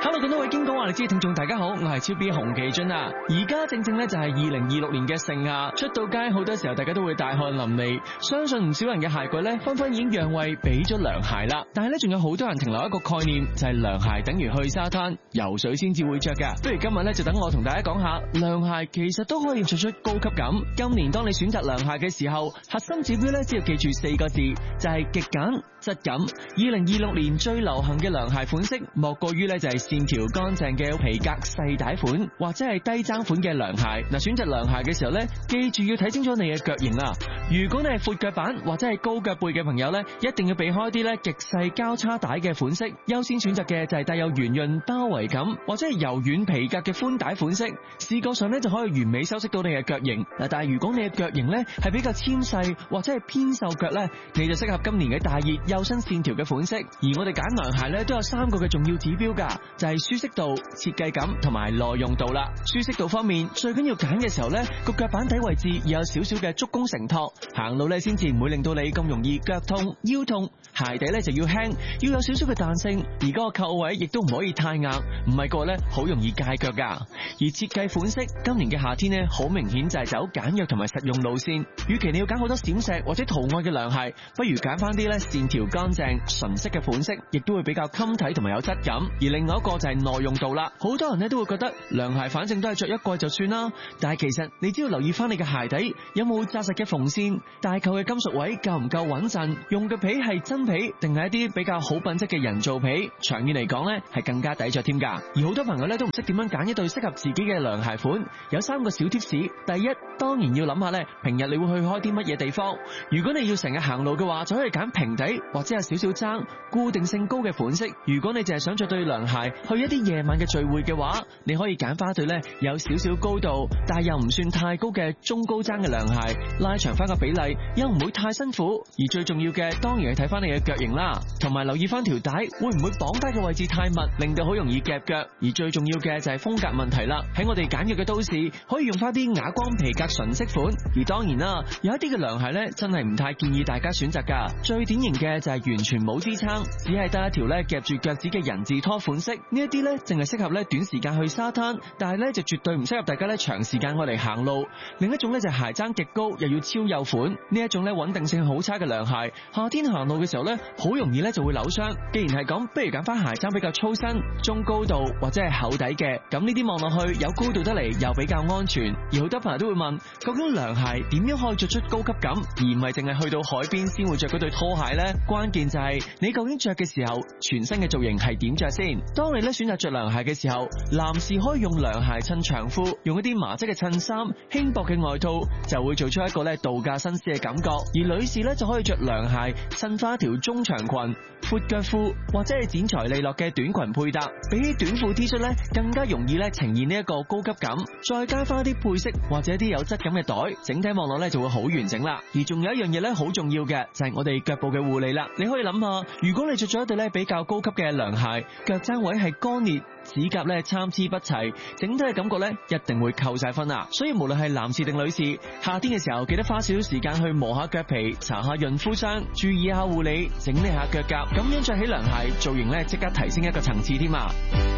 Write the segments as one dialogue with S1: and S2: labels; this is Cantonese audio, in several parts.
S1: Hello， 咁多位京港話你知嘅聽眾大家好，我係超 B 洪其俊啊！而家正就係2026年嘅盛夏，出到街好多時候大家都會大汗淋漓，相信唔少人嘅鞋櫃咧紛紛已經讓位俾咗涼鞋啦。但係咧仲有好多人停留一個概念，就係涼鞋等於去沙灘游水先至會着噶。不如今日咧就等我同大家講下涼鞋其實都可以着出高級感。今年當你選擇涼鞋嘅時候，核心指標咧只要記住4個字，就係極簡質感。2026年最流行嘅涼鞋款式，莫過於咧就係線條乾淨嘅皮革細帶款，或者係低踭款嘅涼鞋。嗱，選擇涼鞋嘅時候咧，記住要睇清楚你嘅腳型啦。如果你係闊腳板或者係高腳背嘅朋友咧，一定要避開啲咧極細交叉帶嘅款式，優先選擇嘅就係帶有圓潤包圍感或者係柔軟皮革嘅寬帶款式，視覺上咧就可以完美修飾到你嘅腳型。嗱，但係如果你嘅腳型咧係比較纖細或者係偏瘦腳咧，你就適合今年嘅大熱幼身線條嘅款式。而我哋揀涼鞋咧都有3個嘅重要指標噶，就係舒適度、設計感同埋耐用度啦。舒適度方面，最緊要揀嘅時候咧，個腳板底位置要有少少嘅足弓承托，行路咧先至唔會令到你咁容易腳痛、腰痛。鞋底咧就要輕，要有少少嘅彈性，而嗰個扣位亦都唔可以太硬，唔係個咧好容易戒腳噶。而設計款式，今年嘅夏天咧好明顯就係走簡約同埋實用路線。與其你要揀好多閃石或者圖案嘅涼鞋，不如揀翻啲咧線條乾淨、純色嘅款式，亦都會比較襟睇同埋有質感。而另外一個就係耐用度啦，好多人咧都會覺得涼鞋反正都係着一季就算啦，但係其實你只要留意翻你嘅鞋底有冇紮實嘅縫線，大扣嘅金屬位夠唔夠穩陣，用嘅皮係真皮定係一啲比較好品質嘅人造皮，長遠嚟講咧係更加抵着添噶。而好多朋友咧都唔識點樣揀一對適合自己嘅涼鞋款，有3個小貼士。第一，當然要諗下咧，平日你會去開啲乜嘢地方？如果你要成日行路嘅話，就可以揀平底或者有少少踭、固定性高嘅款式。如果你淨係想着對涼鞋去一啲夜晚嘅聚會嘅話，你可以揀翻對咧有少少高度，但係又唔算太高嘅中高踭嘅涼鞋，拉長翻個比例，又唔會太辛苦。而最重要嘅，當然係睇翻你嘅腳型啦，同埋留意翻條帶會唔會綁帶嘅位置太密，令到好容易夾腳。而最重要嘅就係風格問題啦。喺我哋簡約嘅都市，可以用翻啲啞光皮革純色款。而當然啦，有一啲嘅涼鞋咧，真係唔太建議大家選擇噶。最典型嘅就係完全冇支撐，只係得一條咧夾住腳趾嘅人字拖款式。呢一啲咧淨係適合咧短時間去沙灘，但係咧就絕對唔適合大家咧長時間我嚟行路。另一種咧就係鞋踭極高又要超幼款，呢一種咧穩定性好差嘅涼鞋，夏天行路嘅時候咧好容易咧就會扭傷。既然係咁，不如揀翻鞋踭比較粗身、中高度或者係厚底嘅，咁呢啲望落去有高度得嚟又比較安全。而好多朋友都會問，究竟涼鞋點樣可以着出高級感，而唔係淨係去到海邊先會着嗰對拖鞋呢？關鍵就係你究竟着嘅時候，全身嘅造型係點着先。當你咧選擇着涼鞋嘅時候，男士可以用涼鞋襯長褲，用一啲麻質嘅襯衫、輕薄嘅外套，就會做出一個咧度假紳士嘅感覺。而女士咧就可以着涼鞋襯翻一條中長裙、闊腳褲或者係剪裁利落嘅短裙配搭，比起短褲 T 恤咧更加容易咧呈現呢一個高級感。再加翻啲配飾或者啲有質感嘅袋，整體望落咧就會好完整啦。而仲有一樣嘢咧好重要嘅，就係我哋腳部嘅護理啦。你可以諗下，如果你着咗一對咧比較高級嘅涼鞋，腳踭位係乾裂，指甲咧參差不齊，整體嘅感覺咧一定會扣晒分啊！所以無論係男士定女士，夏天嘅時候記得花少少時間去磨下腳皮，搽下潤膚霜，注意下護理，整理下腳甲，咁樣着起涼鞋，造型咧即刻提升一個層次添啊！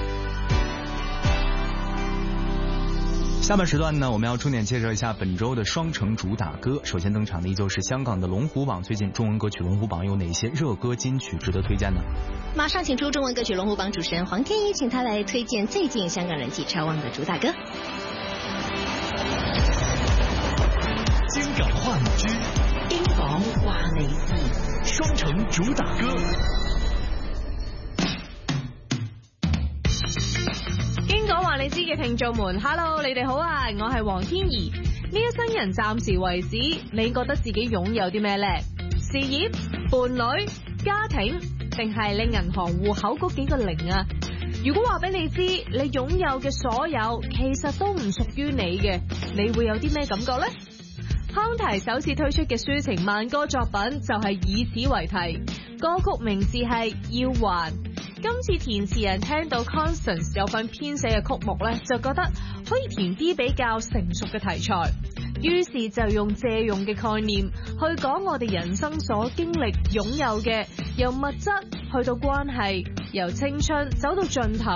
S2: 下半時段呢，我們要重點介紹一下本周的雙城主打歌。首先登場的依舊是香港的龍虎榜，最近中文歌曲龍虎榜有哪些熱歌金曲值得推薦呢？
S3: 馬上請出中文歌曲龍虎榜主持人黃天怡，請他來推薦最近香港人氣超旺的主打歌。
S4: 京港話你知，
S3: 京港話你知，
S4: 雙城主打歌。
S5: 京港話你知嘅聽眾們 ，Hello， 你哋好啊！我係黃天怡。呢一生人暫時為止，你覺得自己擁有啲咩呢？事業、伴侶、家庭，定係你銀行戶口嗰幾個零啊？如果話俾你知，你擁有嘅所有其實都唔屬於你嘅，你會有啲咩感覺呢？康提首次推出嘅抒情慢歌作品就係以此為題，歌曲名字係要還。今次填詞人聽到 Constance 有份編寫嘅曲目呢，就覺得可以填啲比較成熟嘅題材，於是就用借用嘅概念去講我哋人生所經歷擁有嘅，由物質去到關係，由青春走到盡頭，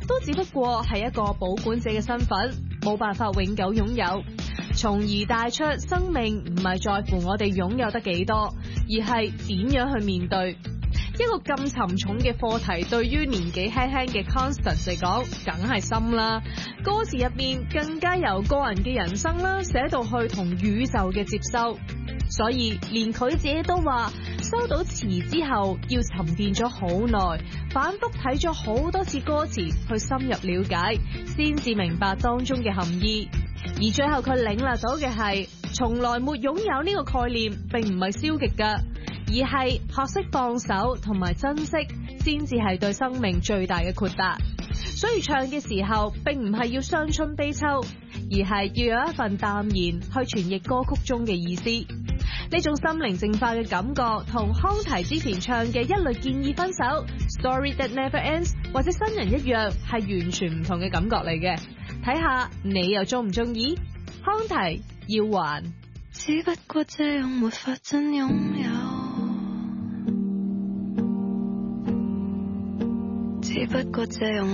S5: 都只不過係一個保管者嘅身份，冇辦法永久擁有。從而帶出生命唔係在乎我哋擁有得幾多，而係點樣去面對。一個咁沉重嘅課題，對於年紀輕輕嘅 Constance 嚟講，梗係深啦。歌詞入面更加由個人嘅人生啦，寫到去同宇宙嘅接收。所以連佢自己都話，收到詞之後要沉澱咗好耐，反覆睇咗好多次歌詞去深入了解，先至明白當中嘅含義。而最後佢領略到嘅係，從來沒擁有呢個概念並唔係消極㗎，而係學識放手同埋珍惜，先至係對生命最大嘅豁達。所以唱嘅時候並唔係要傷春悲秋，而係要有一份淡然去傳譯歌曲中嘅意思。呢種心靈淨化嘅感覺，同康提之前唱嘅一律建議分手 Story That Never Ends 或者新人一樣，係完全唔同嘅感覺嚟嘅。睇下你又中唔中意？康提要還，
S6: 只不過這樣沒法真擁有，只不過這樣